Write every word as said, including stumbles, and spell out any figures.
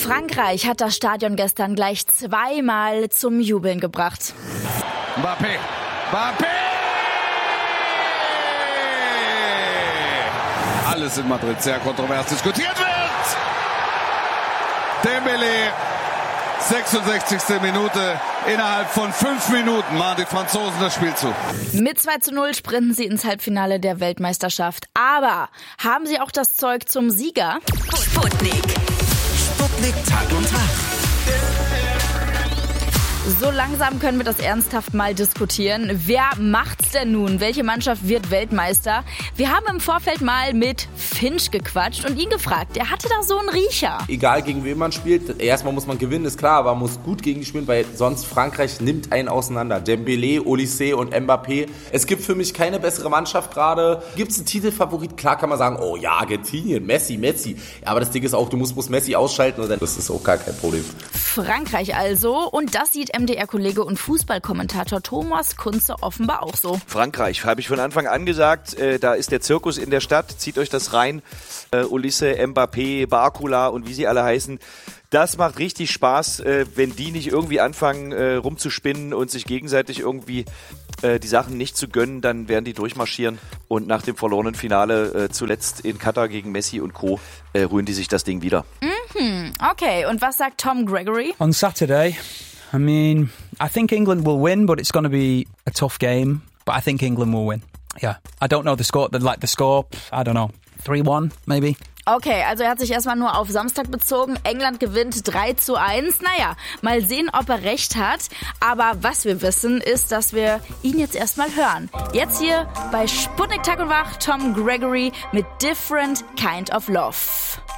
Frankreich hat das Stadion gestern gleich zweimal zum Jubeln gebracht. Mbappé, Mbappé! Alles in Madrid sehr kontrovers diskutiert wird. Dembélé, sechsundsechzigste Minute. Innerhalb von fünf Minuten machen die Franzosen das Spiel zu. Mit zwei zu null sprinten sie ins Halbfinale der Weltmeisterschaft. Aber haben sie auch das Zeug zum Sieger? Sputnik. Sputnik Tag und Tag. So langsam können wir das ernsthaft mal diskutieren. Wer macht's denn nun? Welche Mannschaft wird Weltmeister? Wir haben im Vorfeld mal mit Finch gequatscht und ihn gefragt. Der hatte da so einen Riecher. Egal gegen wen man spielt, erstmal muss man gewinnen, ist klar, aber man muss gut gegen die spielen, weil sonst Frankreich nimmt einen auseinander. Dembélé, Olysée und Mbappé. Es gibt für mich keine bessere Mannschaft gerade. Gibt es einen Titelfavorit? Klar kann man sagen, oh ja, Argentinien, Messi, Messi. Ja, aber das Ding ist auch, du musst, musst Messi ausschalten und dann das ist auch gar kein Problem. Frankreich also. Und das sieht M D R-Kollege und Fußballkommentator Thomas Kunze offenbar auch so. Frankreich, habe ich von Anfang an gesagt, äh, da ist der Zirkus in der Stadt, zieht euch das rein. Äh, Olysée, Mbappé, Barcola und wie sie alle heißen. Das macht richtig Spaß, äh, wenn die nicht irgendwie anfangen äh, rumzuspinnen und sich gegenseitig irgendwie äh, die Sachen nicht zu gönnen, dann werden die durchmarschieren und nach dem verlorenen Finale äh, zuletzt in Katar gegen Messi und Co. Äh, rühren die sich das Ding wieder. Mhm, okay, und was sagt Tom Gregory? On Saturday, I mean, I think England will win, but it's going to be a tough game. But I think England will win. Yeah, I don't know the score, the, like the score, I don't know, three one maybe. Okay, also er hat sich erstmal nur auf Samstag bezogen. England gewinnt drei zu eins. Naja, mal sehen, ob er recht hat. Aber was wir wissen, ist, dass wir ihn jetzt erstmal hören. Jetzt hier bei Sputnik Tag und Wach, Tom Gregory mit Different Kind of Love.